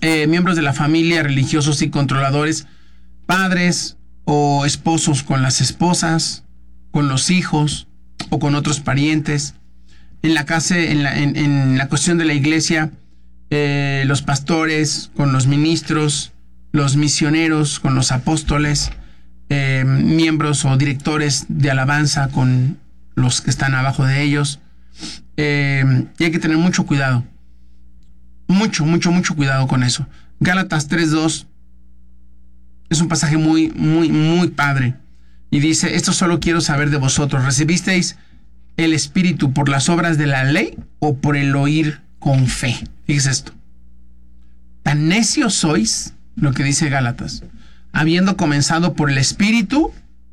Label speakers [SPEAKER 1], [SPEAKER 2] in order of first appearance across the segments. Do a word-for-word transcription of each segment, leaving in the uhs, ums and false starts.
[SPEAKER 1] eh, miembros de la familia, religiosos y controladores, padres o esposos con las esposas, con los hijos o con otros parientes. En la casa, en la, en, en la cuestión de la iglesia, eh, los pastores con los ministros, los misioneros con los apóstoles, eh, miembros o directores de alabanza con los que están abajo de ellos. Eh, y hay que tener mucho cuidado. Mucho, mucho, mucho cuidado con eso. Gálatas tres dos es un pasaje muy, muy, muy padre. Y dice, esto solo quiero saber de vosotros. ¿Recibisteis el Espíritu por las obras de la ley o por el oír con fe? Fíjese esto. Tan necios sois, lo que dice Gálatas, habiendo comenzado por el Espíritu,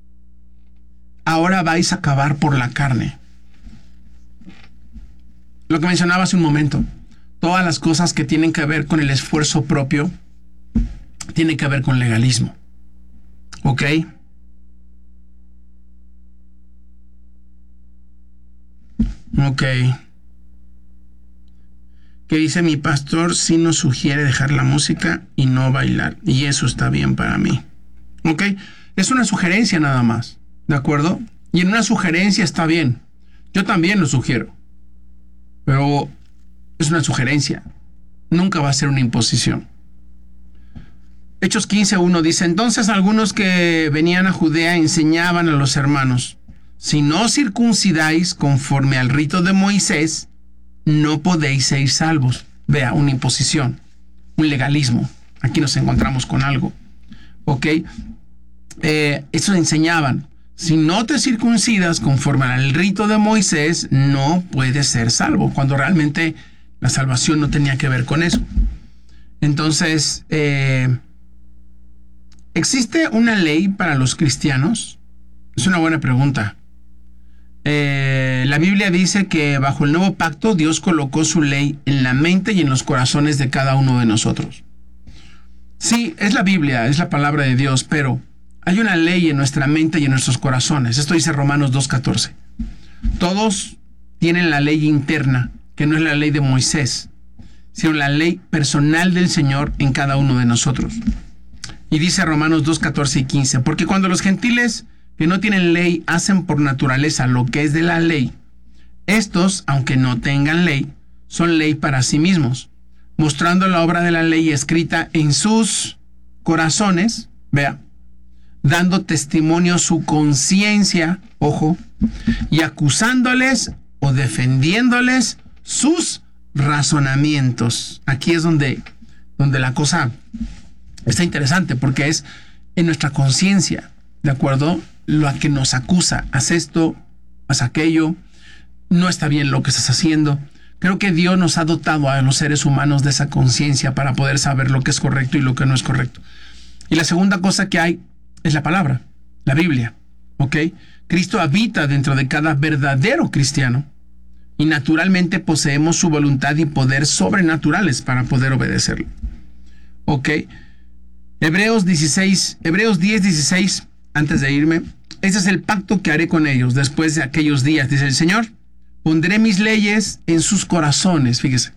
[SPEAKER 1] ahora vais a acabar por la carne. Lo que mencionaba hace un momento, todas las cosas que tienen que ver con el esfuerzo propio, tienen que ver con legalismo. ¿Ok? Ok. Que dice mi pastor, sí nos sugiere dejar la música y no bailar. Y eso está bien para mí. Ok. Es una sugerencia nada más. ¿De acuerdo? Y en una sugerencia está bien. Yo también lo sugiero. Pero es una sugerencia. Nunca va a ser una imposición. Hechos quince uno dice, entonces algunos que venían a Judea enseñaban a los hermanos, si no circuncidáis conforme al rito de Moisés, no podéis ser salvos. Vea, una imposición, un legalismo. Aquí nos encontramos con algo. ¿Ok? Eh, eso enseñaban. Si no te circuncidas conforme al rito de Moisés, no puedes ser salvo, cuando realmente la salvación no tenía que ver con eso. Entonces, eh, ¿existe una ley para los cristianos? Es una buena pregunta. Eh, la Biblia dice que bajo el nuevo pacto Dios colocó su ley en la mente y en los corazones de cada uno de nosotros. Sí, es la Biblia, es la palabra de Dios, pero hay una ley en nuestra mente y en nuestros corazones. Esto dice Romanos dos catorce. Todos tienen la ley interna, que no es la ley de Moisés, sino la ley personal del Señor en cada uno de nosotros. Y dice Romanos dos catorce y quince, porque cuando los gentiles que no tienen ley hacen por naturaleza lo que es de la ley, estos, aunque no tengan ley, son ley para sí mismos, mostrando la obra de la ley escrita en sus corazones, vea, dando testimonio su conciencia, ojo, y acusándoles o defendiéndoles sus razonamientos. Aquí es donde, donde la cosa está interesante, porque es en nuestra conciencia, ¿de acuerdo? Lo que nos acusa, haz esto, haz aquello, no está bien lo que estás haciendo. Creo que Dios nos ha dotado a los seres humanos de esa conciencia para poder saber lo que es correcto y lo que no es correcto. Y la segunda cosa que hay es la palabra, la Biblia, ¿ok? Cristo habita dentro de cada verdadero cristiano y naturalmente poseemos su voluntad y poder sobrenaturales para poder obedecerlo, ¿ok? Hebreos dieciséis, Hebreos diez dieciséis, antes de irme, este es el pacto que haré con ellos después de aquellos días, dice el Señor, pondré mis leyes en sus corazones, fíjese,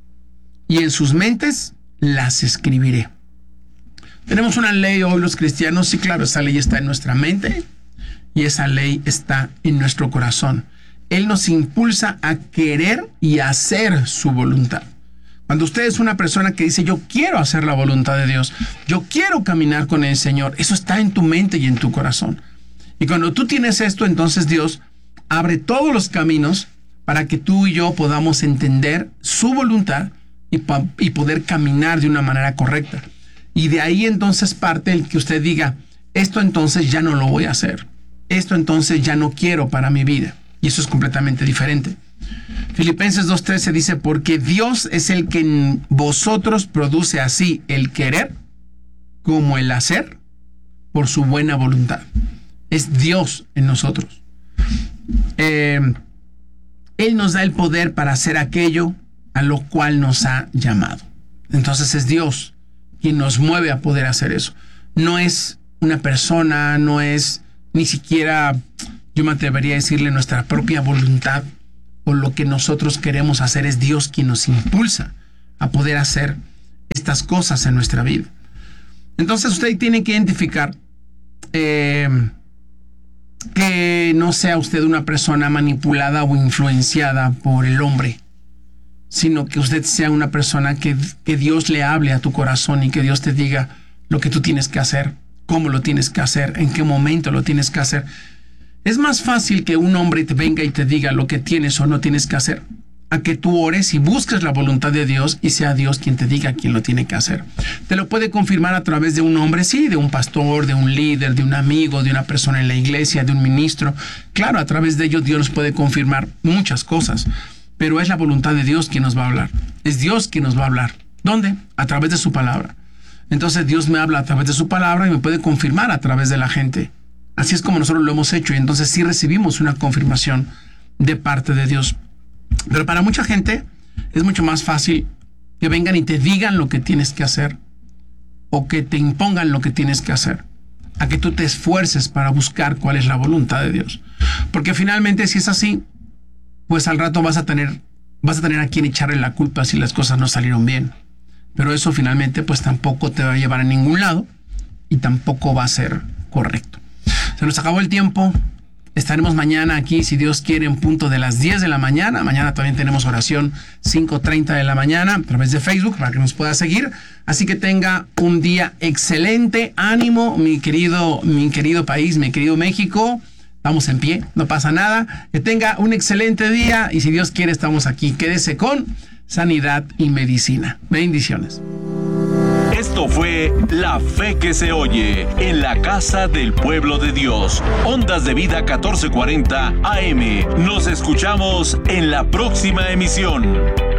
[SPEAKER 1] y en sus mentes las escribiré. Tenemos una ley hoy los cristianos, sí, claro, esa ley está en nuestra mente y esa ley está en nuestro corazón. Él nos impulsa a querer y hacer su voluntad. Cuando usted es una persona que dice, yo quiero hacer la voluntad de Dios, yo quiero caminar con el Señor, eso está en tu mente y en tu corazón. Y cuando tú tienes esto, entonces Dios abre todos los caminos para que tú y yo podamos entender su voluntad y, pa- y poder caminar de una manera correcta. Y de ahí entonces parte el que usted diga, esto entonces ya no lo voy a hacer. Esto entonces ya no quiero para mi vida. Y eso es completamente diferente. Filipenses dos trece dice, porque Dios es el que en vosotros produce así el querer como el hacer por su buena voluntad. Es Dios en nosotros. Eh, Él nos da el poder para hacer aquello a lo cual nos ha llamado. Entonces es Dios quien nos mueve a poder hacer eso. No es una persona, no es ni siquiera, yo me atrevería a decirle, nuestra propia voluntad o lo que nosotros queremos hacer. Es Dios quien nos impulsa a poder hacer este estas cosas en nuestra vida. Entonces usted tiene que identificar eh, que no sea usted una persona manipulada o influenciada por el hombre, sino que usted sea una persona que, que Dios le hable a tu corazón y que Dios te diga lo que tú tienes que hacer, cómo lo tienes que hacer, en qué momento lo tienes que hacer. Es más fácil que un hombre te venga y te diga lo que tienes o no tienes que hacer, a que tú ores y busques la voluntad de Dios y sea Dios quien te diga quién lo tiene que hacer. Te lo puede confirmar a través de un hombre, sí, de un pastor, de un líder, de un amigo, de una persona en la iglesia, de un ministro. Claro, a través de ellos Dios nos puede confirmar muchas cosas, pero es la voluntad de Dios quien nos va a hablar. Es Dios quien nos va a hablar. ¿Dónde? A través de su palabra. Entonces Dios me habla a través de su palabra y me puede confirmar a través de la gente. Así es como nosotros lo hemos hecho y entonces sí recibimos una confirmación de parte de Dios. Pero para mucha gente es mucho más fácil que vengan y te digan lo que tienes que hacer o que te impongan lo que tienes que hacer, a que tú te esfuerces para buscar cuál es la voluntad de Dios. Porque finalmente si es así, pues al rato vas a tener, vas a tener a quien echarle la culpa si las cosas no salieron bien. Pero eso finalmente pues tampoco te va a llevar a ningún lado y tampoco va a ser correcto. Se nos acabó el tiempo. Estaremos mañana aquí, si Dios quiere, en punto de las diez de la mañana. Mañana también tenemos oración cinco treinta de la mañana a través de Facebook para que nos pueda seguir. Así que tenga un día excelente. Ánimo, mi querido, mi querido país, mi querido México. Vamos en pie, no pasa nada. Que tenga un excelente día y si Dios quiere estamos aquí. Quédese con Sanidad y Medicina. Bendiciones.
[SPEAKER 2] Esto fue La Fe que se oye en la casa del pueblo de Dios. Ondas de Vida catorce cuarenta A M. Nos escuchamos en la próxima emisión.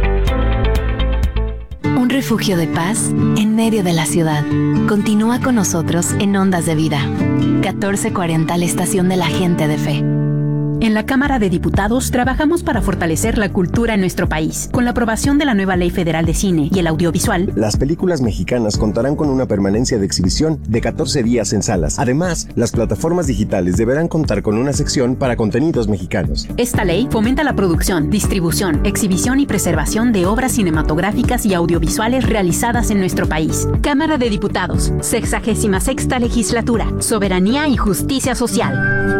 [SPEAKER 3] Un refugio de paz en medio de la ciudad. Continúa con nosotros en Ondas de Vida. catorce cuarenta, la estación de la gente de fe.
[SPEAKER 4] En la Cámara de Diputados trabajamos para fortalecer la cultura en nuestro país. Con la aprobación de la nueva Ley Federal de Cine y el Audiovisual,
[SPEAKER 5] las películas mexicanas contarán con una permanencia de exhibición de catorce días en salas. Además, las plataformas digitales deberán contar con una sección para contenidos mexicanos.
[SPEAKER 4] Esta ley fomenta la producción, distribución, exhibición y preservación de obras cinematográficas y audiovisuales realizadas en nuestro país. Cámara de Diputados, sexagésima sexta legislatura, soberanía y justicia social.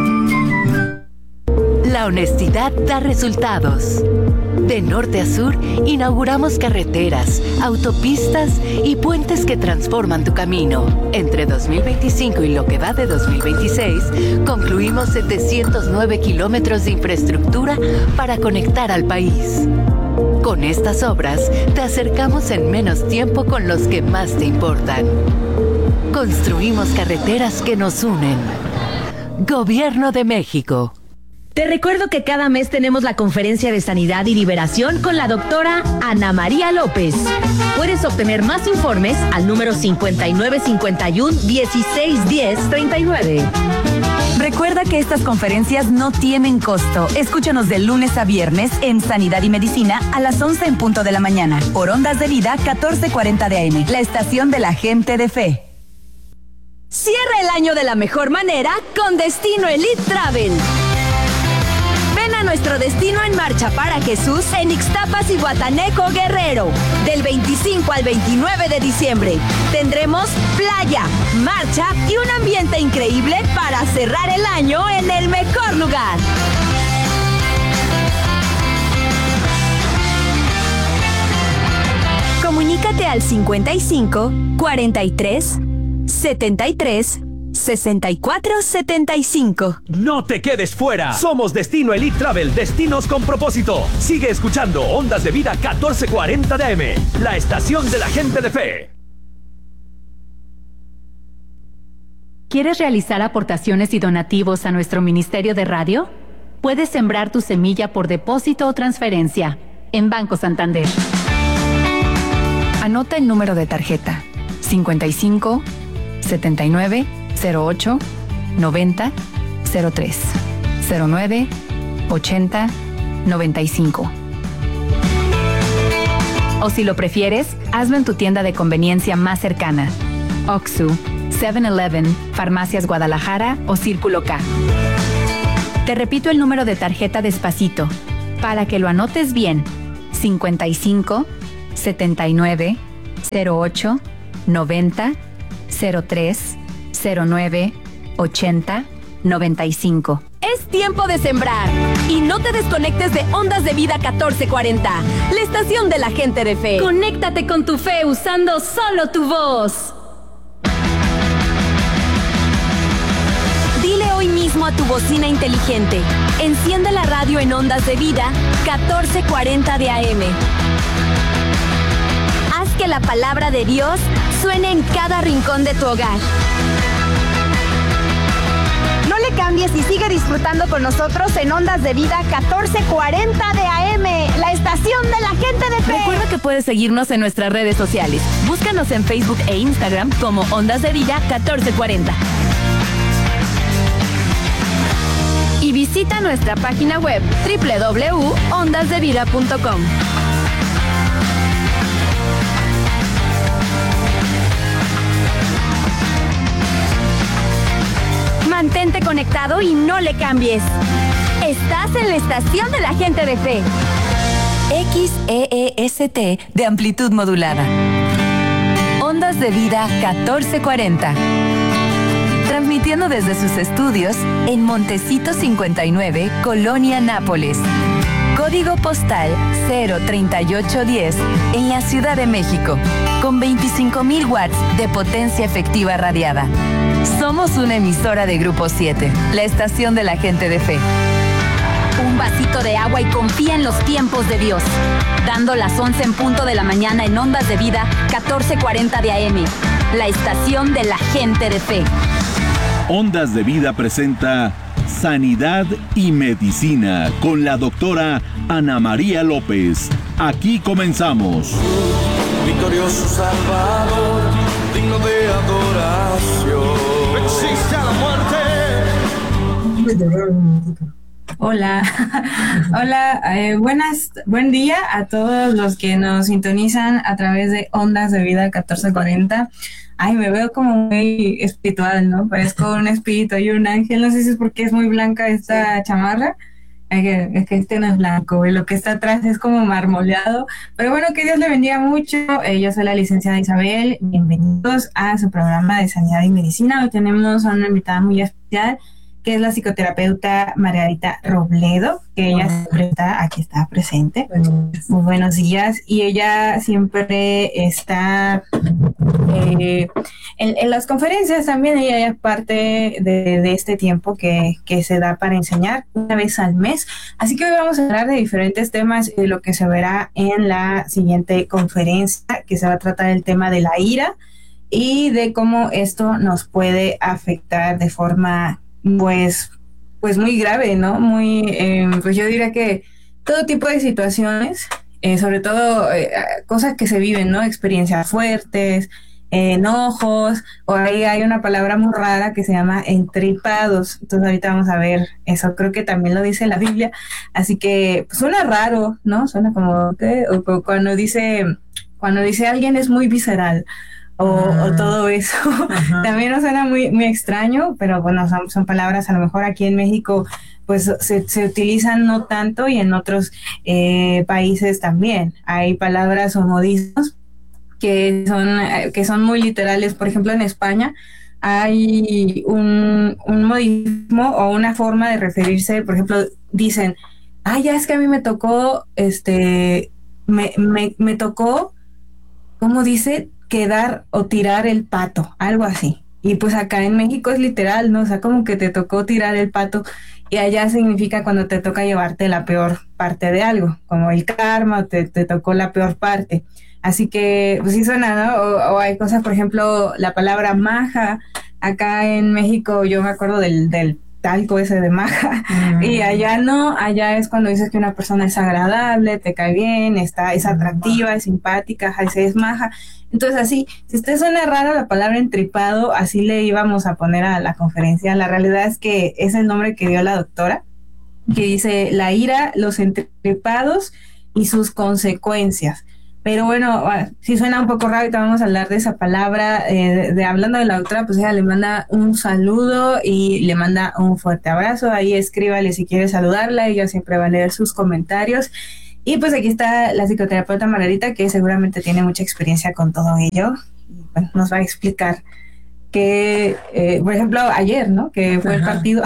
[SPEAKER 3] La honestidad da resultados. De norte a sur, inauguramos carreteras, autopistas y puentes que transforman tu camino. Entre dos mil veinticinco y lo que va de dos mil veintiséis, concluimos setecientos nueve kilómetros de infraestructura para conectar al país. Con estas obras, te acercamos en menos tiempo con los que más te importan. Construimos carreteras que nos unen. Gobierno de México.
[SPEAKER 6] Te recuerdo que cada mes tenemos la conferencia de sanidad y liberación con la doctora Ana María López. Puedes obtener más informes al número cincuenta y nueve cincuenta y uno dieciséis diez treinta y nueve.
[SPEAKER 7] Recuerda que estas conferencias no tienen costo. Escúchanos de lunes a viernes en Sanidad y Medicina a las once en punto de la mañana por Ondas de Vida catorce cuarenta de A M, la estación de la gente de fe.
[SPEAKER 6] Cierra el año de la mejor manera con Destino Elite Travel. Ven a nuestro destino en marcha para Jesús en Ixtapas y Guataneco, Guerrero. Del veinticinco al veintinueve de diciembre. Tendremos playa, marcha y un ambiente increíble para cerrar el año en el mejor lugar. Comunícate al cincuenta y cinco, cuarenta y tres, setenta y tres, sesenta y cuatro setenta y cinco.
[SPEAKER 8] No te quedes fuera. Somos Destino Elite Travel, destinos con propósito. Sigue escuchando Ondas de Vida catorce cuarenta de A M, la estación de la gente de fe.
[SPEAKER 4] ¿Quieres realizar aportaciones y donativos a nuestro Ministerio de Radio? Puedes sembrar tu semilla por depósito o transferencia en Banco Santander.
[SPEAKER 7] Anota el número de tarjeta cincuenta y cinco, setenta y nueve, cero ocho, noventa, cero tres, cero nueve, ochenta, noventa y cinco. O si lo prefieres, hazlo en tu tienda de conveniencia más cercana. Oxxo, seven eleven, Farmacias Guadalajara o Círculo K. Te repito el número de tarjeta despacito, para que lo anotes bien. cincuenta y cinco, setenta y nueve, cero ocho, noventa, cero tres, cero nueve, ochenta, noventa y cinco.
[SPEAKER 6] Es tiempo de sembrar y no te desconectes de Ondas de Vida catorce cuarenta, la estación de la gente de fe.
[SPEAKER 9] Conéctate con tu fe usando solo tu voz.
[SPEAKER 6] Dile hoy mismo a tu bocina inteligente, enciende la radio en Ondas de Vida catorce cuarenta de A M. Haz que la palabra de Dios suene en cada rincón de tu hogar. No le cambies y sigue disfrutando con nosotros en Ondas de Vida catorce cuarenta de A M, la estación de la gente de fe.
[SPEAKER 7] Recuerda que puedes seguirnos en nuestras redes sociales. Búscanos en Facebook e Instagram como Ondas de Vida catorce cuarenta.
[SPEAKER 6] Y visita nuestra página web doble u doble u doble u punto ondas de vida punto com. Mantente conectado y no le cambies. Estás en la estación de la gente de fe.
[SPEAKER 7] X E E S T de amplitud modulada. Ondas de Vida catorce cuarenta. Transmitiendo desde sus estudios en Montecito cincuenta y nueve, Colonia Nápoles. Código postal cero treinta y ocho diez en la Ciudad de México, con veinticinco mil watts de potencia efectiva radiada. Somos una emisora de Grupo siete, la estación de la gente de fe.
[SPEAKER 6] Un vasito de agua y confía en los tiempos de Dios. Dando las once en punto de la mañana en Ondas de Vida catorce cuarenta de A M, la estación de la gente de fe.
[SPEAKER 2] Ondas de Vida presenta Sanidad y Medicina con la doctora Ana María López. Aquí comenzamos.
[SPEAKER 10] Victorioso Salvador, digno de adoración. Existe a la muerte.
[SPEAKER 11] Hola, hola, eh, buenas, buen día a todos los que nos sintonizan a través de Ondas de Vida catorce cuarenta. Ay, me veo como muy espiritual, ¿no? Parezco un espíritu y un ángel. No sé si es porque es muy blanca esta sí. chamarra. Es que, es que este no es blanco, y lo que está atrás es como marmoleado. Pero bueno, que Dios le bendiga mucho. Eh, yo soy la licenciada Isabel. Bienvenidos a su programa de Sanidad y Medicina. Hoy tenemos a una invitada muy especial, que es la psicoterapeuta Margarita Robledo, que ella siempre está, aquí está presente. Buenos Muy buenos días. Y ella siempre está eh, en, en las conferencias también. Ella es parte de, de este tiempo que, que se da para enseñar una vez al mes. Así que hoy vamos a hablar de diferentes temas, de lo que se verá en la siguiente conferencia, que se va a tratar el tema de la ira y de cómo esto nos puede afectar de forma pues pues muy grave, ¿no? Muy, eh, pues yo diría que todo tipo de situaciones, eh, sobre todo eh, cosas que se viven, ¿no? Experiencias fuertes, eh, enojos, o ahí hay una palabra muy rara que se llama entripados. Entonces ahorita vamos a ver eso, creo que también lo dice la Biblia, así que pues, suena raro, ¿no? Suena como que o, cuando dice cuando dice alguien es muy visceral. O, uh-huh. o todo eso. Uh-huh. También nos suena muy, muy extraño, pero bueno, son, son palabras a lo mejor aquí en México pues se, se utilizan no tanto, y en otros eh, países también. Hay palabras o modismos que son, que son muy literales. Por ejemplo, en España hay un, un modismo o una forma de referirse. Por ejemplo, dicen, ah, ya es que a mí me tocó, este, me, me, me tocó, ¿cómo dice? Quedar o tirar el pato, algo así. Y pues acá en México es literal, ¿no? O sea, como que te tocó tirar el pato, y allá significa cuando te toca llevarte la peor parte de algo, como el karma, o te, te tocó la peor parte. Así que, pues sí suena, ¿no? O, o hay cosas, por ejemplo, la palabra maja. Acá en México yo me acuerdo del, del talco ese de maja, mm. y allá no, allá es cuando dices que una persona es agradable, te cae bien, está, es atractiva, es simpática, es maja. Entonces así, si usted suena raro la palabra entripado, así le íbamos a poner a la conferencia. La realidad es que es el nombre que dio la doctora, que dice la ira, los entripados y sus consecuencias. Pero bueno, si suena un poco raro, y te vamos a hablar de esa palabra, eh, de, de hablando de la doctora, pues ella le manda un saludo y le manda un fuerte abrazo. Ahí escríbale si quiere saludarla, ella siempre va a leer sus comentarios. Y pues aquí está la psicoterapeuta Margarita, que seguramente tiene mucha experiencia con todo ello. Y, bueno, nos va a explicar que, eh, por ejemplo, ayer, ¿no? Que fue Ajá. el partido,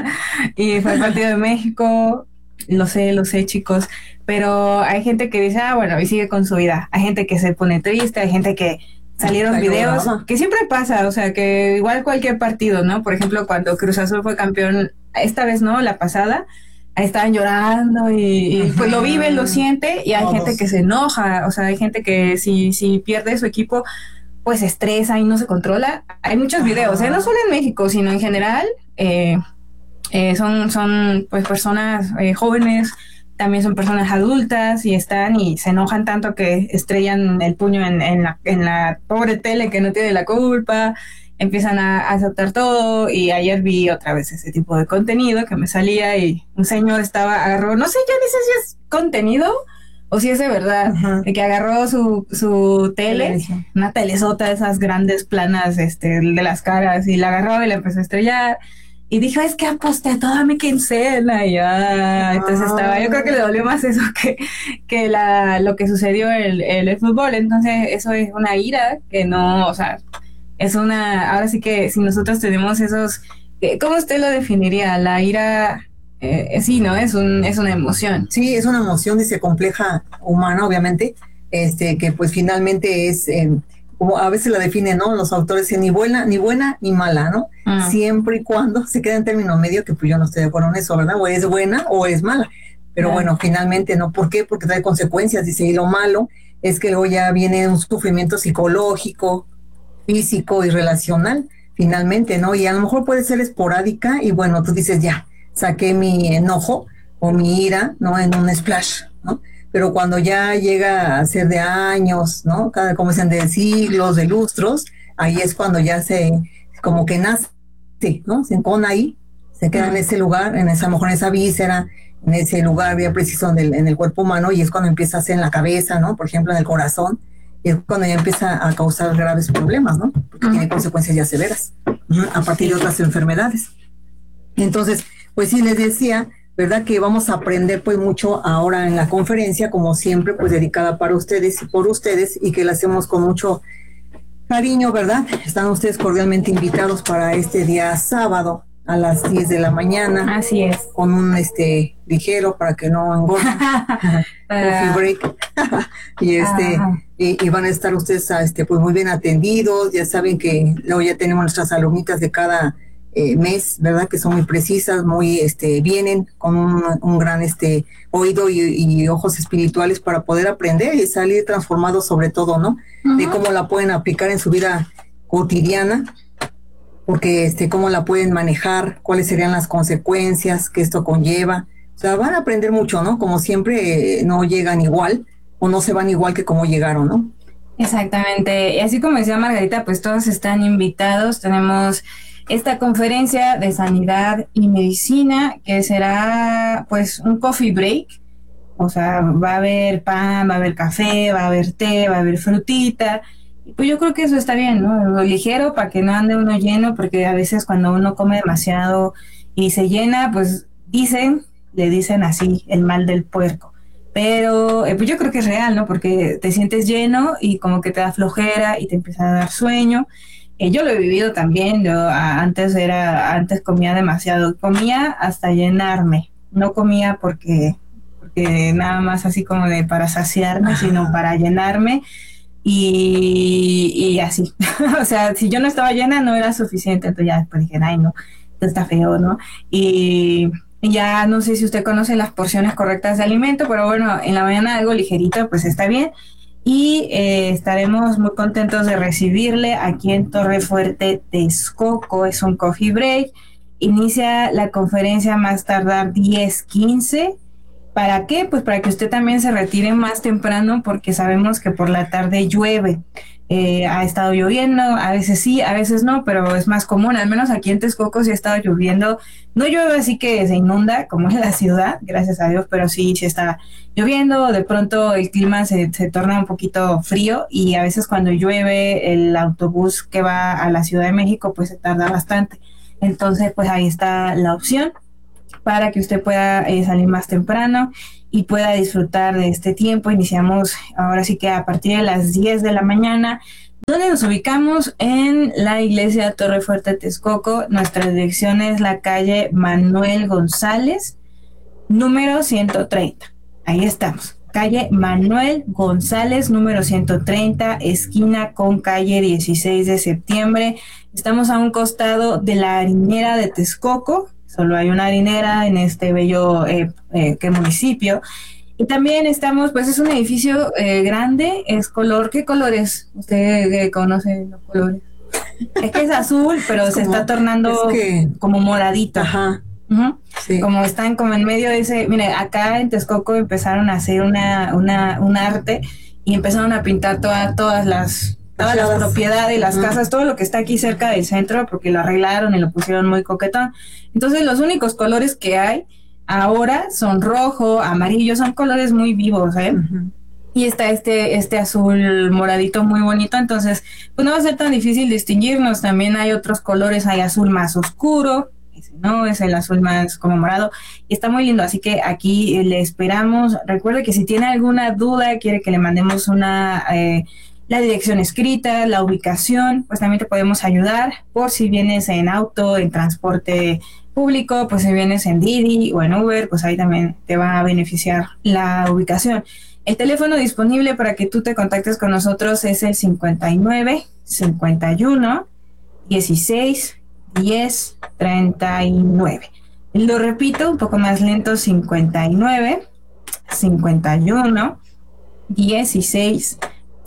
[SPEAKER 11] y fue el partido de México, lo sé, lo sé, chicos, pero hay gente que dice, ah, bueno, y sigue con su vida. Hay gente que se pone triste, hay gente que salieron videos, que siempre pasa, o sea, que igual cualquier partido, ¿no? Por ejemplo, cuando Cruz Azul fue campeón, esta vez no, la pasada, ahí estaban llorando y, y pues lo vive, lo siente, y hay Todos. gente que se enoja, o sea, hay gente que si, si pierde su equipo, pues se estresa y no se controla. Hay muchos videos, ¿eh? No solo en México, sino en general, eh, eh, son, son pues personas eh, jóvenes, también son personas adultas y están y se enojan tanto que estrellan el puño en, en, la, en la pobre tele que no tiene la culpa, empiezan a, a aceptar todo. Y ayer vi otra vez ese tipo de contenido que me salía y un señor estaba, agarró, no sé, ya ni sé si es contenido o si es de verdad, Ajá. que agarró su, su tele, sí. una telesota de esas grandes planas este, de las caras, y la agarró y la empezó a estrellar. Y dijo, es que aposté toda mi quincena. Y ya, ah. entonces estaba, yo creo que le dolió más eso que, que la, lo que sucedió en el, el fútbol. Entonces eso es una ira que no, o sea, es una, ahora sí que si nosotros tenemos esos, ¿cómo usted lo definiría? La ira, eh, sí, ¿no? Es un, es una emoción.
[SPEAKER 12] Sí, es una emoción, dice, compleja, humana, obviamente, este, que pues finalmente es, eh, como a veces la definen, ¿no? Los autores dicen ni buena, ni buena, ni mala, ¿no? Mm. Siempre y cuando se queda en término medio, que pues yo no estoy de acuerdo en eso, ¿verdad? O es buena o es mala. Pero yeah. bueno, finalmente no. ¿Por qué? Porque trae consecuencias, dice, y lo malo es que luego ya viene un sufrimiento psicológico, físico y relacional, finalmente, ¿no? Y a lo mejor puede ser esporádica y bueno, tú dices, ya, saqué mi enojo o mi ira, ¿no? En un splash, ¿no? Pero cuando ya llega a ser de años, ¿no? Cada, como dicen, de siglos, de lustros, ahí es cuando ya se, como que nace, ¿no? Se encona ahí, se queda en ese lugar, en esa, a lo mejor en esa víscera, en ese lugar bien preciso en el, en el cuerpo humano, y es cuando empieza a ser en la cabeza, ¿no? Por ejemplo, en el corazón, y es cuando ya empieza a causar graves problemas, ¿no? Porque uh-huh. tiene consecuencias ya severas, uh-huh. a partir de otras enfermedades. Entonces, pues sí, les decía, ¿verdad? Que vamos a aprender pues mucho ahora en la conferencia, como siempre, pues dedicada para ustedes y por ustedes, y que la hacemos con mucho cariño, ¿verdad? Están ustedes cordialmente invitados para este día sábado a las diez de la mañana.
[SPEAKER 11] Así es.
[SPEAKER 12] Con un este ligero para que no engorden. Coffee break. y este y, y van a estar ustedes este pues muy bien atendidos. Ya saben que luego ya tenemos nuestras alumnitas de cada eh, mes, ¿verdad? Que son muy precisas, muy este vienen con un, un gran este oído y, y ojos espirituales para poder aprender y salir transformados, sobre todo, ¿no? Uh-huh. De cómo la pueden aplicar en su vida cotidiana, porque este cómo la pueden manejar, cuáles serían las consecuencias que esto conlleva. O sea, van a aprender mucho, ¿no? Como siempre, eh, no llegan igual o no se van igual que como llegaron, ¿no?
[SPEAKER 11] Exactamente. Y así como decía Margarita, pues todos están invitados. Tenemos esta conferencia de sanidad y medicina que será pues un coffee break. O sea, va a haber pan, va a haber café, va a haber té, va a haber frutita. Pues yo creo que eso está bien, ¿no? Lo ligero para que no ande uno lleno, porque a veces cuando uno come demasiado y se llena, pues dicen, le dicen así, el mal del puerco. Pero eh, pues yo creo que es real, ¿no? Porque te sientes lleno y como que te da flojera y te empieza a dar sueño. Eh, yo lo he vivido también. Yo a, antes era, antes comía demasiado, comía hasta llenarme. No comía porque, porque nada más así como de para saciarme, sino para llenarme. Y, y así, o sea, si yo no estaba llena no era suficiente, entonces ya después dije, ay no, esto está feo, ¿no? Y ya no sé si usted conoce las porciones correctas de alimento, pero bueno, en la mañana algo ligerito, pues está bien. Y eh, estaremos muy contentos de recibirle aquí en Torre Fuerte, Texcoco. Es un coffee break. Inicia la conferencia más tardar diez quince. ¿Para qué? Pues para que usted también se retire más temprano, porque sabemos que por la tarde llueve. Eh, ha estado lloviendo, a veces sí, a veces no, pero es más común. Al menos aquí en Texcoco sí ha estado lloviendo. No llueve así que se inunda como en la ciudad, gracias a Dios, pero sí, sí está lloviendo. De pronto el clima se, se torna un poquito frío y a veces cuando llueve el autobús que va a la Ciudad de México pues se tarda bastante. Entonces pues ahí está la opción. para que usted pueda eh, salir más temprano y pueda disfrutar de este tiempo. Iniciamos ahora sí que a partir de las diez de la mañana, donde nos ubicamos en la iglesia Torre Fuerte Texcoco. Nuestra dirección es la calle Manuel González, número ciento treinta. Ahí estamos. Calle Manuel González, número ciento treinta, esquina con calle dieciséis de septiembre. Estamos a un costado de la harinera de Texcoco. Solo hay una harinera en este bello eh, eh, que municipio. Y también estamos, pues es un edificio eh, grande, es color, ¿qué colores? ¿Usted eh, conoce los colores? Es que es azul, pero es se como, está tornando que... como moradito. Ajá. Uh-huh. Sí. Como están como en medio de ese, mire, acá en Texcoco empezaron a hacer una, una, un arte y empezaron a pintar toda, todas las, todas las propiedades, las uh-huh. casas, todo lo que está aquí cerca del centro, porque lo arreglaron y lo pusieron muy coquetón. Entonces los únicos colores que hay ahora son rojo, amarillo, son colores muy vivos, ¿eh? Uh-huh. Y está este, este azul moradito muy bonito, entonces pues no va a ser tan difícil distinguirnos. También hay otros colores, hay azul más oscuro, no, es el azul más como morado y está muy lindo, así que aquí le esperamos. Recuerde que si tiene alguna duda, quiere que le mandemos una eh, la dirección escrita, la ubicación, pues también te podemos ayudar. Por si vienes en auto, en transporte público, pues si vienes en Didi o en Uber, pues ahí también te va a beneficiar la ubicación. El teléfono disponible para que tú te contactes con nosotros es el cincuenta y nueve, cincuenta y uno, dieciséis, diez, treinta y nueve. Lo repito un poco más lento: cincuenta y nueve, cincuenta y uno, dieciséis,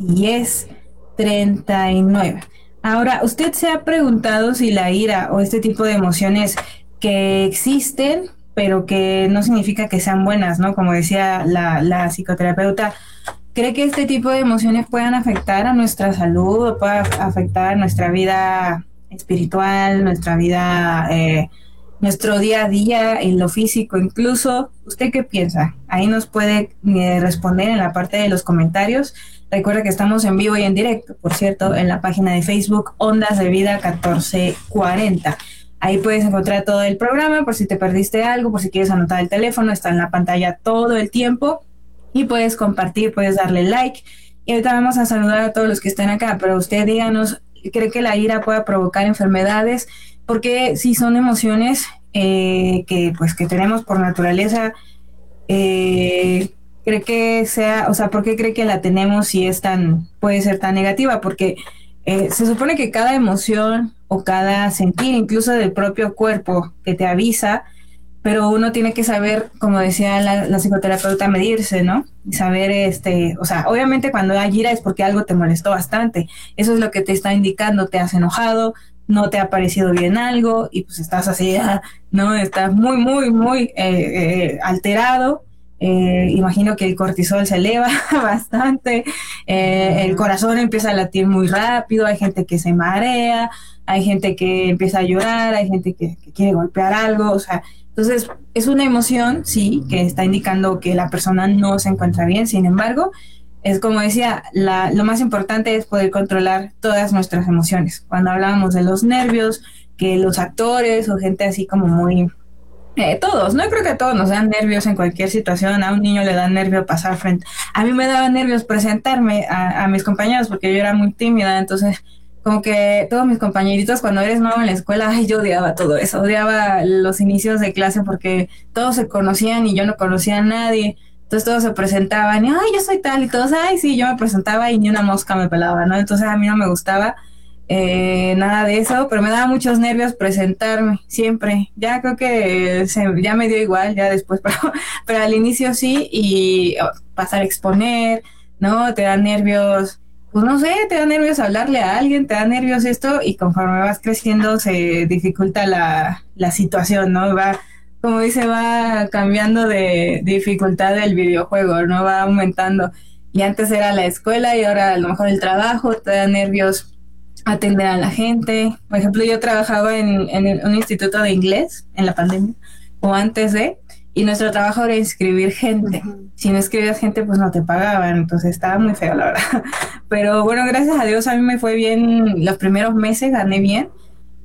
[SPEAKER 11] diez, treinta y nueve. Ahora, ¿usted se ha preguntado si la ira o este tipo de emociones que existen, pero que no significa que sean buenas, ¿no? Como decía la, la psicoterapeuta, ¿cree que este tipo de emociones puedan afectar a nuestra salud o puedan afectar nuestra vida espiritual, nuestra vida, eh, nuestro día a día, en lo físico incluso? ¿Usted qué piensa? Ahí nos puede eh, responder en la parte de los comentarios. Recuerda que estamos en vivo y en directo, por cierto, en la página de Facebook Ondas de Vida catorce cuarenta. Ahí puedes encontrar todo el programa, por si te perdiste algo, por si quieres anotar el teléfono, está en la pantalla todo el tiempo y puedes compartir, puedes darle like. Y ahorita vamos a saludar a todos los que estén acá, pero usted díganos, ¿cree que la ira pueda provocar enfermedades? Porque si son emociones eh, que pues que tenemos por naturaleza, eh, ¿cree que sea, o sea, por qué cree que la tenemos si es tan, puede ser tan negativa? Porque eh, se supone que cada emoción o cada sentir, incluso del propio cuerpo, que te avisa, pero uno tiene que saber, como decía la, la psicoterapeuta, medirse, ¿no? Y saber, este, o sea, obviamente cuando hay ira es porque algo te molestó bastante. Eso es lo que te está indicando, te has enojado, no te ha parecido bien algo y pues estás así, ¿no? Estás muy, muy, muy eh, eh, alterado. Eh, imagino que el cortisol se eleva bastante, eh, el corazón empieza a latir muy rápido, hay gente que se marea, hay gente que empieza a llorar, hay gente que, que quiere golpear algo, o sea, entonces es una emoción, sí, que está indicando que la persona no se encuentra bien. Sin embargo, es como decía, la, lo más importante es poder controlar todas nuestras emociones. Cuando hablábamos de los nervios, que los actores o gente así como muy... Eh, todos, no creo que a todos nos dan nervios en cualquier situación. A un niño le da nervio pasar frente. A mí me daba nervios presentarme a, a mis compañeros porque yo era muy tímida, entonces como que todos mis compañeritos, cuando eres nuevo en la escuela, ay, yo odiaba todo eso, odiaba los inicios de clase porque todos se conocían y yo no conocía a nadie. Entonces todos se presentaban y, ay, yo soy tal, y todos, ay, sí, yo me presentaba y ni una mosca me pelaba, ¿no? Entonces a mí no me gustaba Eh, nada de eso, pero me daba muchos nervios presentarme, siempre. Ya creo que se, ya me dio igual, ya después, pero, pero al inicio sí, y oh, pasar a exponer, ¿no? Te da nervios, pues no sé, te da nervios hablarle a alguien, te da nervios esto, y conforme vas creciendo se dificulta la, la situación, ¿no? Va, como dice, va cambiando de dificultad el videojuego, ¿no? Va aumentando. Y antes era la escuela y ahora a lo mejor el trabajo, te da nervios atender a la gente. Por ejemplo, yo trabajaba en, en el, un instituto de inglés en la pandemia, o antes de, y nuestro trabajo era inscribir gente. Uh-huh. Si no escribías gente, pues no te pagaban, entonces estaba muy feo, la verdad. Pero bueno, gracias a Dios a mí me fue bien los primeros meses, gané bien,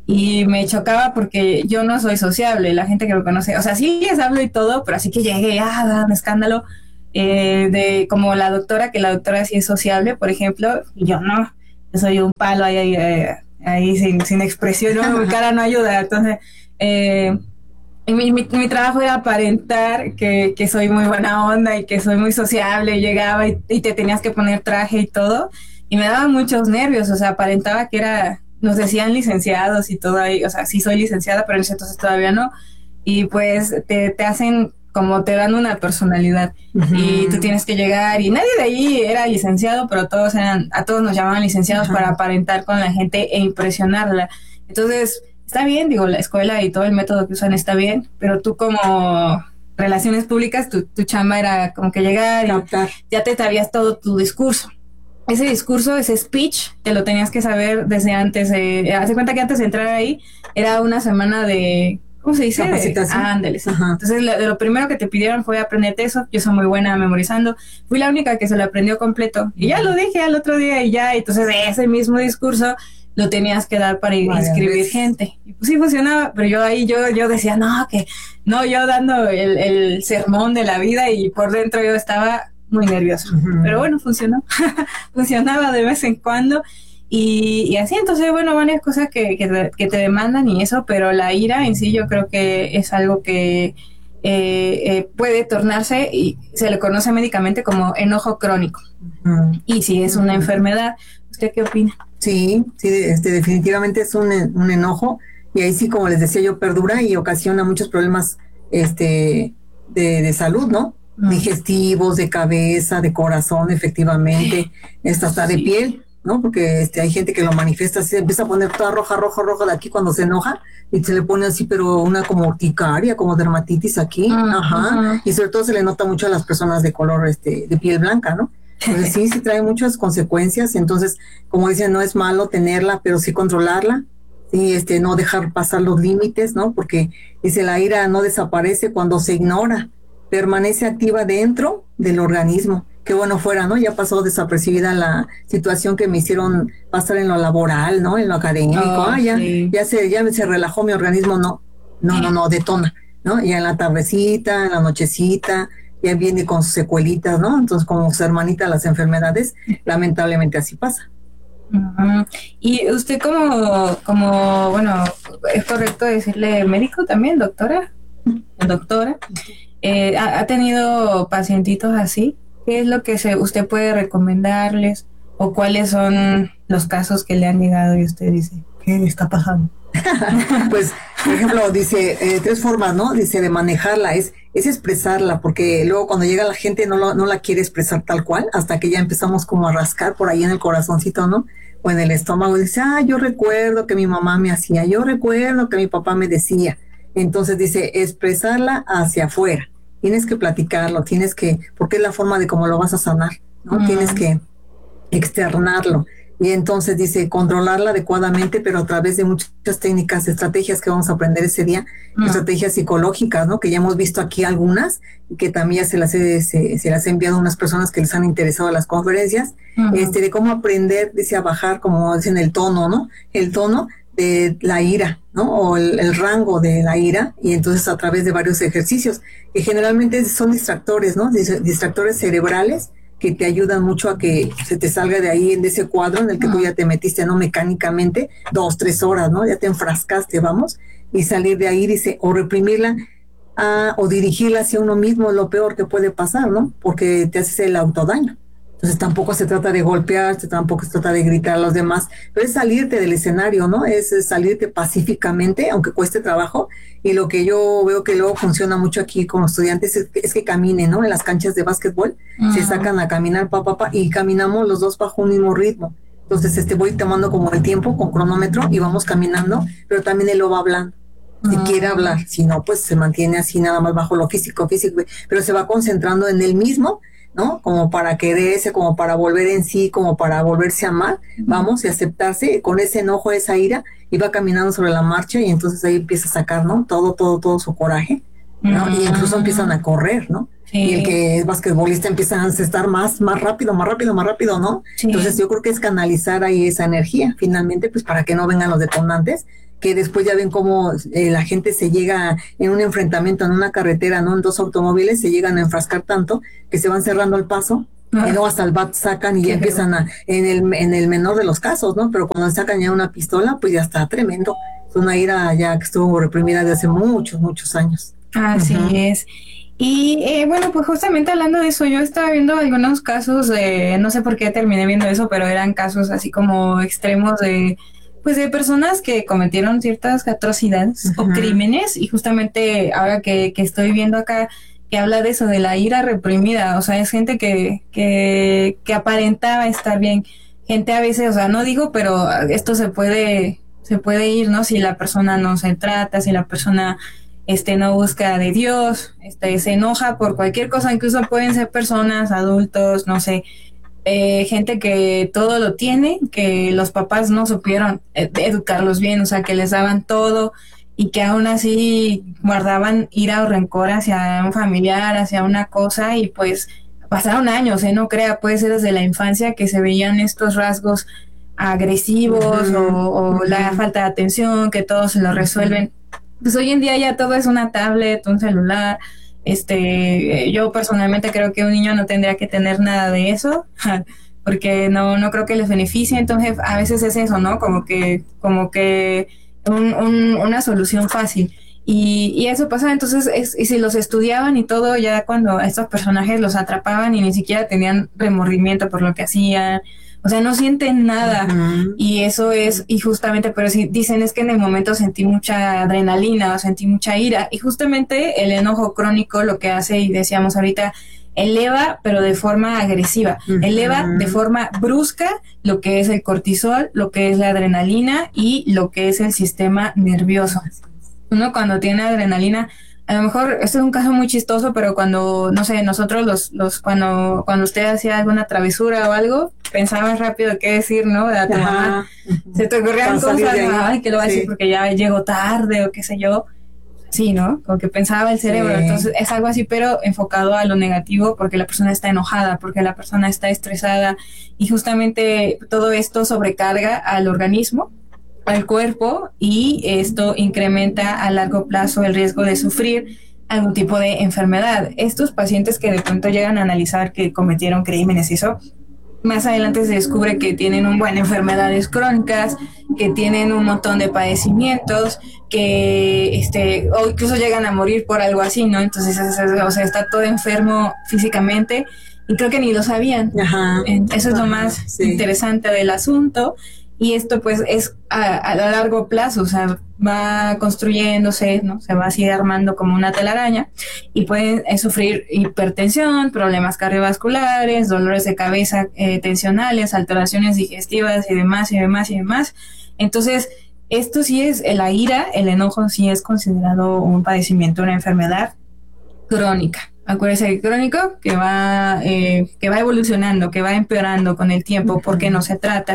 [SPEAKER 11] y me chocaba porque yo no soy sociable, la gente que me conoce, o sea, sí les hablo y todo, pero así que llegué, ah, da un escándalo, eh, de como la doctora, que la doctora sí es sociable, por ejemplo, y yo no, yo soy un palo ahí, ahí, ahí, ahí sin, sin expresión, no, mi cara no ayuda, entonces, eh, y mi, mi, mi trabajo era aparentar que, que soy muy buena onda y que soy muy sociable, llegaba y, y te tenías que poner traje y todo, y me daba muchos nervios, o sea, aparentaba que era, nos decían licenciados y todo ahí, o sea, sí soy licenciada, pero en ese entonces todavía no, y pues te, te hacen, como te dan una personalidad, uh-huh. y tú tienes que llegar, y nadie de ahí era licenciado, pero todos eran, a todos nos llamaban licenciados, uh-huh. para aparentar con la gente e impresionarla, entonces, está bien, digo, la escuela y todo el método que usan está bien, pero tú como relaciones públicas, tu, tu chamba era como que llegar y ya te sabías todo tu discurso. Ese discurso, ese speech, te lo tenías que saber desde antes. Eh, Hace cuenta que antes de entrar ahí era una semana de, ¿cómo se dice?
[SPEAKER 12] Capacitación.
[SPEAKER 11] Ah, ándale. Entonces, lo, de lo primero que te pidieron fue aprenderte eso. Yo soy muy buena memorizando. Fui la única que se lo aprendió completo. Y ya lo dije al otro día y ya. Entonces, ese mismo discurso lo tenías que dar para Vaya, inscribir ¿ves? gente. Y pues sí funcionaba, pero yo ahí yo yo decía, no, que no, yo dando el, el sermón de la vida y por dentro yo estaba muy nerviosa. Uh-huh. Pero bueno, funcionó. Funcionaba de vez en cuando. Y, y así, entonces, bueno, varias cosas que, que, te, que te demandan y eso, pero la ira en sí yo creo que es algo que eh, eh, puede tornarse, y se le conoce médicamente como enojo crónico. Uh-huh. Y si es una uh-huh. enfermedad, ¿usted qué opina?
[SPEAKER 12] Sí, sí, este, definitivamente es un, un enojo, y ahí sí, como les decía yo, perdura y ocasiona muchos problemas este, de, de salud, ¿no? Uh-huh. Digestivos, de cabeza, de corazón, efectivamente, esta hasta de piel, ¿no? Porque este, hay gente que lo manifiesta así, empieza a poner toda roja, roja, roja de aquí cuando se enoja, y se le pone así, pero una como urticaria, como dermatitis aquí, uh-huh. ajá, y sobre todo se le nota mucho a las personas de color, este, de piel blanca, ¿no? Entonces sí, sí trae muchas consecuencias. Entonces, como dicen, no es malo tenerla, pero sí controlarla, sí, este, no dejar pasar los límites, ¿no? Porque dice, la ira no desaparece cuando se ignora, permanece activa dentro del organismo. Qué bueno fuera, ¿no? Ya pasó desapercibida la situación que me hicieron pasar en lo laboral, ¿no? En lo académico, oh, ah, ya, sí. ya se, ya se relajó mi organismo, no, no, no, no, detona, ¿no? Ya en la tardecita, en la nochecita, ya viene con sus secuelitas, ¿no? Entonces, como su hermanita, las enfermedades, lamentablemente así pasa.
[SPEAKER 11] Uh-huh. Y usted como, como, bueno, ¿es correcto decirle médico también, doctora? Doctora. Eh, ¿ha, ¿Ha tenido pacientitos así? ¿Qué es lo que se, usted puede recomendarles? ¿O cuáles son los casos que le han llegado y usted dice, ¿qué le está pasando?
[SPEAKER 12] Pues, por ejemplo, dice, eh, tres formas, ¿no? Dice, de manejarla, es es expresarla, porque luego cuando llega la gente no, lo, no la quiere expresar tal cual, hasta que ya empezamos como a rascar por ahí en el corazoncito, ¿no? O en el estómago, dice, ah, yo recuerdo que mi mamá me hacía, yo recuerdo que mi papá me decía. Entonces dice, expresarla hacia afuera, tienes que platicarlo, tienes que, porque es la forma de cómo lo vas a sanar, ¿no? Mm. Tienes que externarlo. Y entonces dice, controlarla adecuadamente, pero a través de muchas técnicas, estrategias que vamos a aprender ese día, uh-huh. estrategias psicológicas, ¿no? Que ya hemos visto aquí algunas, y que también ya se las he, se, se las he enviado a unas personas que les han interesado a las conferencias, uh-huh. este, de cómo aprender, dice, a bajar, como dicen, el tono, ¿no? El tono de la ira, ¿no? O el, el rango de la ira, y entonces a través de varios ejercicios, que generalmente son distractores, ¿no? Distractores cerebrales, que te ayudan mucho a que se te salga de ahí, de ese cuadro en el que tú ya te metiste, ¿no? Mecánicamente, dos, tres horas, ¿no? Ya te enfrascaste, vamos, y salir de ahí, dice, o reprimirla, a, o dirigirla hacia uno mismo, lo peor que puede pasar, ¿no? Porque te haces el autodaño. Entonces tampoco se trata de golpearte, tampoco se trata de gritar a los demás, pero es salirte del escenario, ¿no? Es salirte pacíficamente, aunque cueste trabajo, y lo que yo veo que luego funciona mucho aquí con los estudiantes es que, es que caminen, ¿no? En las canchas de básquetbol, uh-huh. se sacan a caminar, pa, pa, pa, y caminamos los dos bajo un mismo ritmo. Entonces este voy tomando como el tiempo con cronómetro y vamos caminando, pero también él lo va hablando. Si uh-huh. quiere hablar, si no, pues se mantiene así nada más bajo lo físico, físico, pero se va concentrando en él mismo, ¿no? Como para quererse, como para volver en sí, como para volverse a amar, uh-huh. vamos, y aceptarse con ese enojo, esa ira, y va caminando sobre la marcha, y entonces ahí empieza a sacar, ¿no? Todo, todo, todo su coraje, ¿no? Uh-huh. Y incluso empiezan a correr, ¿no? Sí. Y el que es basquetbolista empieza a estar más, más rápido, más rápido, más rápido, ¿no? Sí. Entonces yo creo que es canalizar ahí esa energía, finalmente, pues para que no vengan los detonantes, que después ya ven cómo eh, la gente se llega en un enfrentamiento en una carretera, ¿no? En dos automóviles se llegan a enfrascar tanto que se van cerrando el paso. Ah, y luego hasta el bat sacan y ya empiezan a, en el, en el menor de los casos, ¿no? Pero cuando sacan ya una pistola, pues ya está tremendo. Es una ira ya que estuvo reprimida de hace muchos, muchos años.
[SPEAKER 11] Así uh-huh. es. Y eh, bueno, pues justamente hablando de eso, yo estaba viendo algunos casos de, no sé por qué terminé viendo eso, pero eran casos así como extremos de, pues de personas que cometieron ciertas atrocidades uh-huh. o crímenes, y justamente ahora que, que estoy viendo acá, que habla de eso, de la ira reprimida, o sea, es gente que, que, que aparentaba estar bien, gente a veces, o sea, no digo, pero esto se puede, se puede ir, ¿no? Si la persona no se trata, si la persona este no busca de Dios, este se enoja por cualquier cosa, incluso pueden ser personas, adultos, no sé, eh, gente que todo lo tiene, que los papás no supieron ed- educarlos bien, o sea, que les daban todo, y que aún así guardaban ira o rencor hacia un familiar, hacia una cosa, y pues pasaron años, ¿eh? No crea, puede ser desde la infancia que se veían estos rasgos agresivos uh-huh. o, o uh-huh. la falta de atención, que todos se lo resuelven. Pues hoy en día ya todo es una tablet, un celular. Este, yo personalmente creo que un niño no tendría que tener nada de eso, porque no, no creo que les beneficie. Entonces a veces es eso, ¿no? Como que, como que Un, un, una solución fácil, y, y eso pasa. Entonces es, y si los estudiaban y todo, ya cuando estos personajes los atrapaban y ni siquiera tenían remordimiento por lo que hacían, o sea, no sienten nada. Uh-huh. Y eso es, y justamente, pero si dicen es que en el momento sentí mucha adrenalina o sentí mucha ira, y justamente el enojo crónico lo que hace, y decíamos ahorita, eleva, pero de forma agresiva, uh-huh. eleva de forma brusca lo que es el cortisol, lo que es la adrenalina y lo que es el sistema nervioso. Uno cuando tiene adrenalina, a lo mejor, esto es un caso muy chistoso, pero cuando, no sé, nosotros los, los cuando, cuando usted hacía alguna travesura o algo, pensabas rápido qué decir, ¿no? A tu mamá, uh-huh. se te ocurrían cosas, ay, que lo va a decir porque ya llegó tarde o qué sé yo. Sí, ¿no? Como que pensaba el cerebro. Sí. Entonces es algo así, pero enfocado a lo negativo, porque la persona está enojada, porque la persona está estresada, y justamente todo esto sobrecarga al organismo, al cuerpo, y esto incrementa a largo plazo el riesgo de sufrir algún tipo de enfermedad. Estos pacientes que de pronto llegan a analizar que cometieron crímenes y eso, más adelante se descubre que tienen un buen enfermedades crónicas, que tienen un montón de padecimientos, que este o incluso llegan a morir por algo así, ¿no? Entonces, o sea, está todo enfermo físicamente y creo que ni lo sabían. Ajá. Eso es lo más sí. interesante del asunto. Y esto pues es a, a largo plazo, o sea, va construyéndose, ¿no? Se va así armando como una telaraña, y pueden eh, sufrir hipertensión, problemas cardiovasculares, dolores de cabeza eh, tensionales, alteraciones digestivas y demás y demás y demás. Entonces, esto sí es, la ira, el enojo sí es considerado un padecimiento, una enfermedad crónica. Acuérdese que crónico, que va, eh, que va evolucionando, que va empeorando con el tiempo, porque no se trata.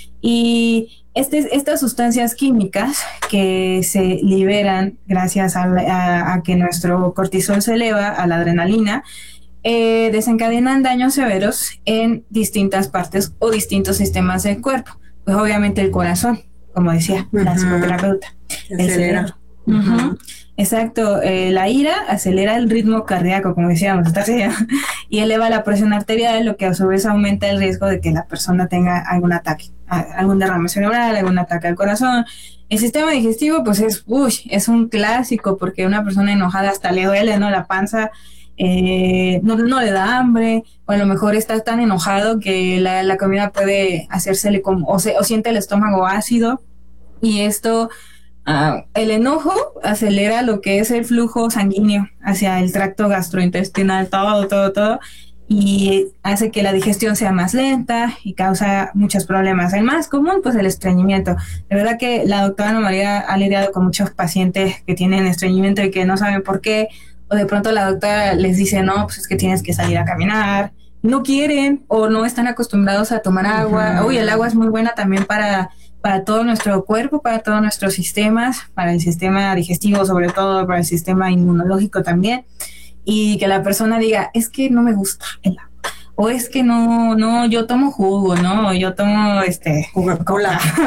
[SPEAKER 11] Y este, estas sustancias químicas que se liberan gracias a, a, a que nuestro cortisol se eleva, a la adrenalina, eh, desencadenan daños severos en distintas partes o distintos sistemas del cuerpo. Pues obviamente el corazón, como decía uh-huh. la psicoterapeuta, el cerebro. Uh-huh. Exacto, eh, la ira acelera el ritmo cardíaco, como decíamos, y eleva la presión arterial, lo que a su vez aumenta el riesgo de que la persona tenga algún ataque, algún derrame cerebral, algún ataque al corazón. El sistema digestivo, pues es, uy, es un clásico, porque una persona enojada hasta le duele, ¿no? La panza, eh, no, no le da hambre, o a lo mejor está tan enojado que la, la comida puede hacérsele como, o, se, o siente el estómago ácido, y esto... Uh, el enojo acelera lo que es el flujo sanguíneo hacia el tracto gastrointestinal, todo, todo, todo, y hace que la digestión sea más lenta y causa muchos problemas. El más común, pues el estreñimiento. De verdad que la doctora Ana María ha lidiado con muchos pacientes que tienen estreñimiento y que no saben por qué, o de pronto la doctora les dice, no, pues es que tienes que salir a caminar, no quieren o no están acostumbrados a tomar agua. Uh-huh. Uy, el agua es muy buena también para... para todo nuestro cuerpo, para todos nuestros sistemas, para el sistema digestivo sobre todo, para el sistema inmunológico también, y que la persona diga, es que no me gusta el agua, o es que no, no, yo tomo jugo, ¿no? Yo tomo este Coca-Cola.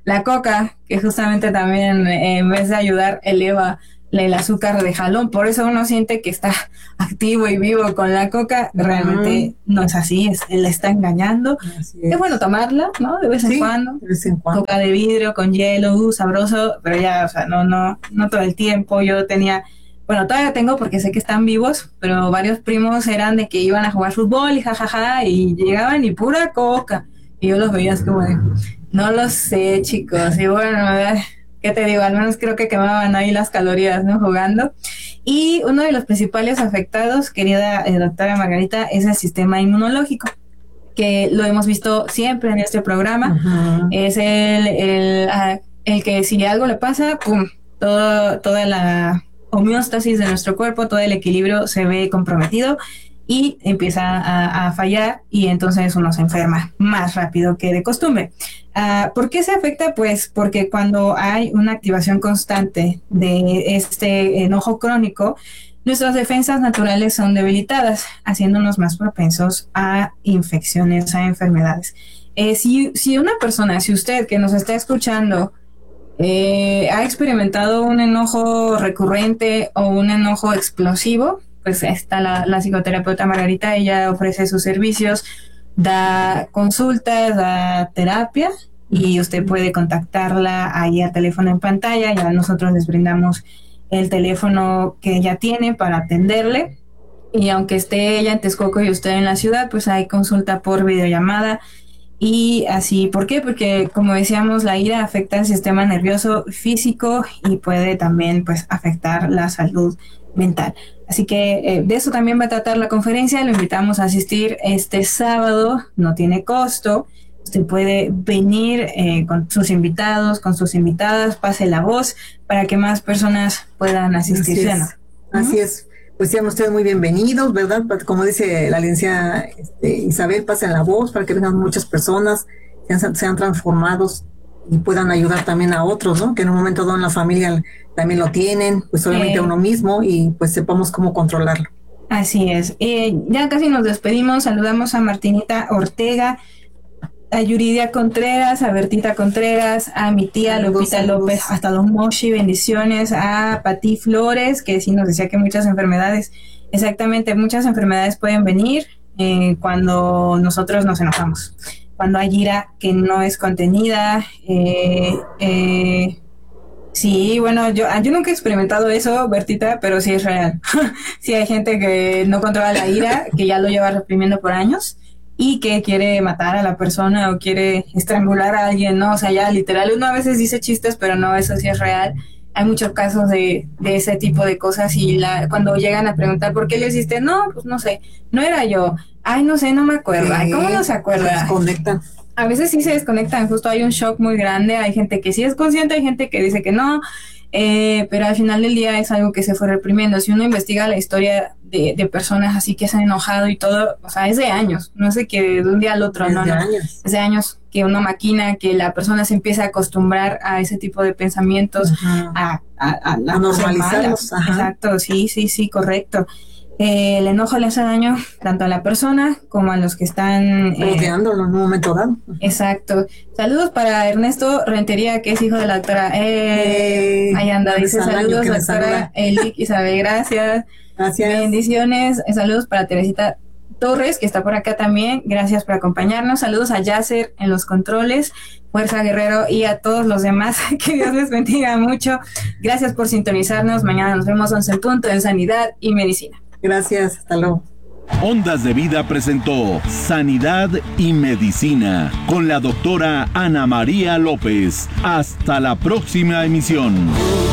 [SPEAKER 11] La coca, que justamente también eh, en vez de ayudar, eleva el azúcar de jalón, por eso uno siente que está activo y vivo con la coca, realmente uh-huh. no es así, es, él está engañando. Es. es bueno tomarla, ¿no? De vez en
[SPEAKER 12] sí,
[SPEAKER 11] cuando.
[SPEAKER 12] De vez en cuando.
[SPEAKER 11] Coca de vidrio con hielo, uh, sabroso, pero ya, o sea, no, no, no todo el tiempo. Yo tenía, bueno, todavía tengo porque sé que están vivos, pero varios primos eran de que iban a jugar fútbol y jajaja, y llegaban y pura coca. Y yo los veía así como de, no lo sé, chicos, y bueno, ¿verdad? ¿Qué te digo? Al menos creo que quemaban ahí las calorías, ¿no? Jugando. Y uno de los principales afectados, querida eh, doctora Margarita, es el sistema inmunológico, que lo hemos visto siempre en este programa. Uh-huh. Es el, el, el que si algo le pasa, pum, todo, toda la homeostasis de nuestro cuerpo, todo el equilibrio se ve comprometido y empieza a, a fallar, y entonces uno se enferma más rápido que de costumbre. Uh, ¿Por qué se afecta? Pues porque cuando hay una activación constante de este enojo crónico, nuestras defensas naturales son debilitadas, haciéndonos más propensos a infecciones, a enfermedades. Eh, si, si una persona, si usted que nos está escuchando, eh, ha experimentado un enojo recurrente o un enojo explosivo, pues está la, la psicoterapeuta Margarita, ella ofrece sus servicios, da consultas, da terapia, y usted puede contactarla ahí a teléfono en pantalla. Ya nosotros les brindamos el teléfono que ella tiene para atenderle, y aunque esté ella en Texcoco y usted en la ciudad, pues hay consulta por videollamada. Y así, ¿por qué? Porque, como decíamos, la ira afecta al sistema nervioso físico y puede también, pues, afectar la salud mental. Así que eh, de eso también va a tratar la conferencia. Lo invitamos a asistir este sábado, no tiene costo. Usted puede venir eh, con sus invitados, con sus invitadas, pase la voz para que más personas puedan asistir.
[SPEAKER 12] Así es, ¿no? Así uh-huh. es. Pues sean ustedes muy bienvenidos, ¿verdad? Como dice la licenciada este, Isabel, pasen la voz para que vengan muchas personas, sean, sean transformados y puedan ayudar también a otros, ¿no? Que en un momento dado en la familia también lo tienen, pues obviamente eh, a uno mismo, y pues sepamos cómo controlarlo.
[SPEAKER 11] Así es. Eh, ya casi nos despedimos. Saludamos a Martinita Ortega, a Yuridia Contreras, a Bertita Contreras, a mi tía Lupita López, hasta Don Moshi, bendiciones, a Pati Flores, que sí nos decía que muchas enfermedades, exactamente, muchas enfermedades pueden venir eh, cuando nosotros nos enojamos, cuando hay ira que no es contenida. eh, eh, sí, bueno, yo, yo nunca he experimentado eso, Bertita, pero sí es real. Sí hay gente que no controla la ira, que ya lo lleva reprimiendo por años, y que quiere matar a la persona o quiere estrangular a alguien, ¿no? O sea, ya literal, uno a veces dice chistes, pero no, eso sí es real. Hay muchos casos de, de ese tipo de cosas, y la, cuando llegan a preguntar por qué le hiciste, no, pues no sé, no era yo, ay, no sé, no me acuerdo, ay, ¿cómo no se acuerda?
[SPEAKER 12] Se desconectan.
[SPEAKER 11] A veces sí se desconectan, justo hay un shock muy grande, hay gente que sí es consciente, hay gente que dice que no, eh, pero al final del día es algo que se fue reprimiendo. Si uno investiga la historia de, de personas así que se han enojado y todo, o sea, es de años, no sé, que de un día al otro,
[SPEAKER 12] es
[SPEAKER 11] no,
[SPEAKER 12] de
[SPEAKER 11] no,
[SPEAKER 12] años.
[SPEAKER 11] es de años que uno maquina, que la persona se empieza a acostumbrar a ese tipo de pensamientos, uh-huh. a, a, a,
[SPEAKER 12] a normalizarlos.
[SPEAKER 11] Exacto, sí, sí, sí, correcto. Eh, el enojo le hace daño tanto a la persona como a los que están
[SPEAKER 12] rodeándolo eh, en un momento dado.
[SPEAKER 11] Exacto. Saludos para Ernesto Rentería, que es hijo de la doctora. Eh, eh, ahí anda, dice saludos, doctora Eli Isabel, gracias.
[SPEAKER 12] Gracias.
[SPEAKER 11] Bendiciones. Saludos para Teresita Torres, que está por acá también. Gracias por acompañarnos. Saludos a Yasser en los controles, Fuerza Guerrero, y a todos los demás. Que Dios les bendiga mucho. Gracias por sintonizarnos. Mañana nos vemos once en punto en Sanidad y Medicina.
[SPEAKER 12] Gracias, hasta luego.
[SPEAKER 2] Ondas de Vida presentó Sanidad y Medicina con la doctora Ana María López. Hasta la próxima emisión.